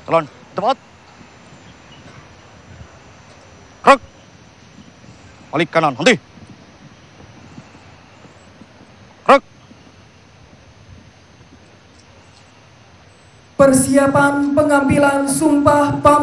Telon, tepat. Krek. Balik kanan, henti. Krek. Persiapan pengambilan sumpah